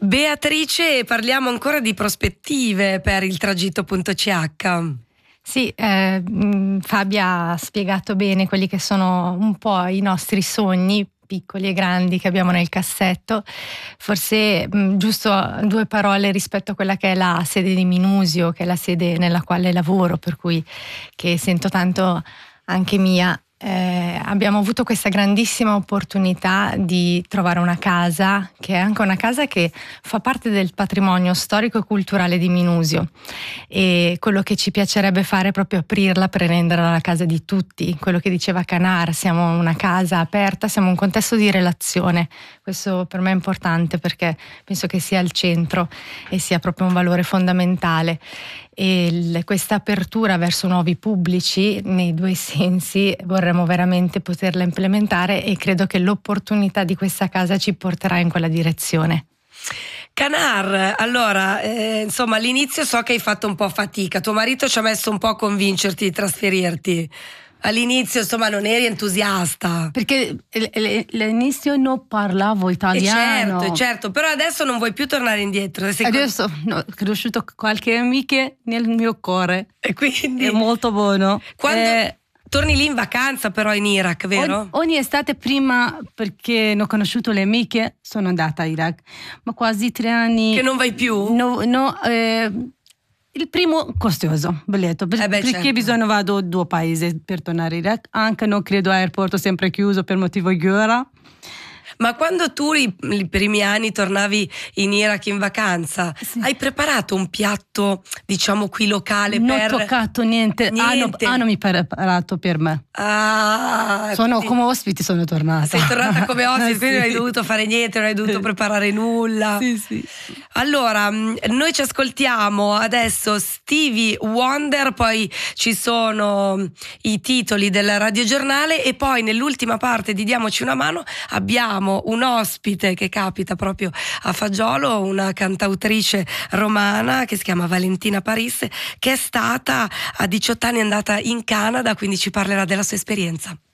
Beatrice, parliamo ancora di prospettive per il tragitto.ch. Sì, Fabia ha spiegato bene quelli che sono un po' i nostri sogni, piccoli e grandi, che abbiamo nel cassetto. Forse giusto 2 parole rispetto a quella che è la sede di Minusio, che è la sede nella quale lavoro, per cui che sento tanto anche mia. Abbiamo avuto questa grandissima opportunità di trovare una casa che è anche una casa che fa parte del patrimonio storico e culturale di Minusio, e quello che ci piacerebbe fare è proprio aprirla per renderla la casa di tutti. Quello che diceva Canar, siamo una casa aperta, siamo un contesto di relazione. Questo per me è importante perché penso che sia al centro e sia proprio un valore fondamentale. E questa apertura verso nuovi pubblici nei 2 sensi vorremmo veramente poterla implementare, e credo che l'opportunità di questa casa ci porterà in quella direzione. Canar, allora, insomma, all'inizio so che hai fatto un po' fatica, tuo marito ci ha messo un po' a convincerti di trasferirti. All'inizio, insomma, non eri entusiasta. Perché all'inizio non parlavo italiano. Certo, però adesso non vuoi più tornare indietro. Adesso ho conosciuto qualche amica nel mio cuore. E quindi è molto buono. Quando torni lì in vacanza però in Iraq, vero? Ogni estate, prima, perché non ho conosciuto le amiche, sono andata a Iraq. Ma quasi 3 anni... Che non vai più? No, il primo costoso, biglietto, perché certo. bisogna vado 2 paesi per tornare in Iraq. Anche non credo l'aeroporto sempre chiuso per motivo di guerra. Ma quando tu i primi anni tornavi in Iraq in vacanza, sì, hai preparato un piatto, diciamo qui locale? Non ho toccato niente. Hanno mi preparato per me. Come ospite sono tornata. Sei tornata come ospite, quindi sì. non hai dovuto fare niente, non hai dovuto preparare nulla. Sì. Allora, noi ci ascoltiamo adesso Stevie Wonder, poi ci sono i titoli del radiogiornale e poi nell'ultima parte di Diamoci una mano abbiamo un ospite che capita proprio a Fagiolo, una cantautrice romana che si chiama Valentina Paris, che è stata a 18 anni andata in Canada, quindi ci parlerà della sua esperienza.